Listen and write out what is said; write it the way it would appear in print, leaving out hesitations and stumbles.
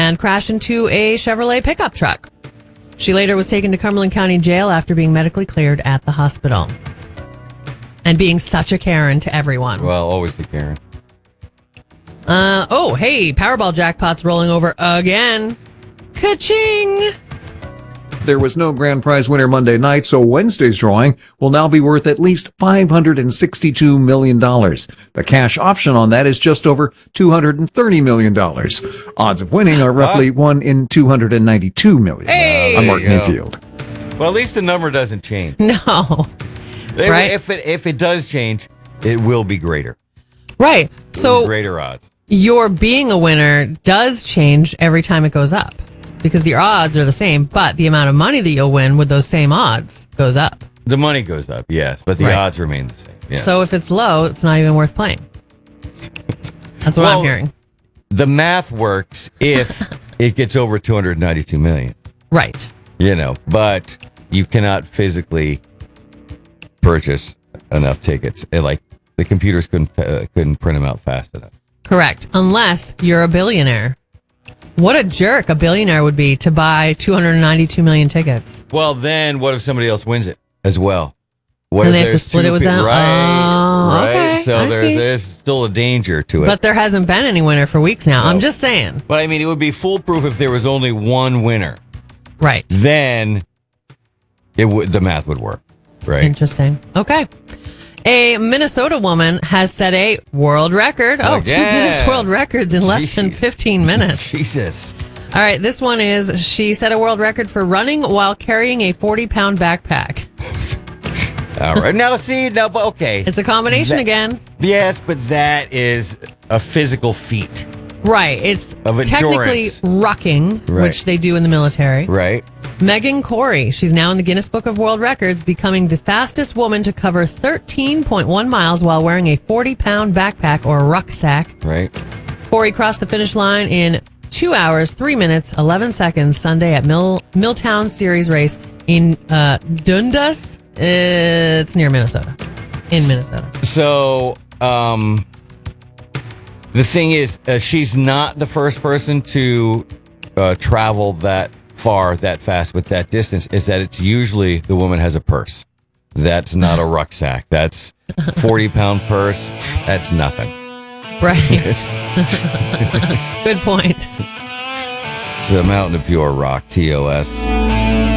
and crash into a Chevrolet pickup truck. She later was taken to Cumberland County Jail after being medically cleared at the hospital. And being such a Karen to everyone. Well, always a Karen. Hey, Powerball jackpot's rolling over again. Ka-ching! There was no grand prize winner Monday night, so Wednesday's drawing will now be worth at least $562 million. The cash option on that is just over $230 million. Odds of winning are roughly 1 in 292 million. Hey! I'm Mark There you go. Mayfield. Well, at least the number doesn't change. No. Right? If it does change, it will be greater. Right. So Greater odds. your being a winner does change every time it goes up because the odds are the same, but the amount of money that you'll win with those same odds goes up. The money goes up, yes, but the Right. odds remain the same. Yes. So if it's low, it's not even worth playing. That's what I'm hearing. The math works if it gets over 292 million. Right. But you cannot physically purchase enough tickets. The computers couldn't print them out fast enough. Correct. Unless you're a billionaire. What a jerk a billionaire would be to buy 292 million tickets. Well, then what if somebody else wins it as well? What And if they have to there's split two it with people- them? Right, Oh, right. okay, So I see. there's still a danger to it. But there hasn't been any winner for weeks now. I'm just saying. But I mean, it would be foolproof if there was only one winner. Right. Then the math would work. Right. Interesting. Okay. A Minnesota woman has set a world record. Oh, 2 Again. Guinness World Records in less than Jeez. 15 minutes. Jesus. All right, this one is she set a world record for running while carrying a 40-pound backpack. All right. But okay. It's a combination again. Yes, but that is a physical feat. Right. It's Of technically endurance. rucking, Right. which they do in the military. Right. Megan Corey, she's now in the Guinness Book of World Records, becoming the fastest woman to cover 13.1 miles while wearing a 40-pound backpack or rucksack. Right. Corey crossed the finish line in 2 hours, 3 minutes, 11 seconds Sunday at Milltown Series race in Dundas. It's near Minnesota. In Minnesota. So, the thing is, she's not the first person to travel that far, that fast, with that distance. Is that it's usually the woman has a purse. That's not a rucksack. That's 40-pound purse. That's nothing. Right. Good point. It's a Mountain of Pure Rock, TOS.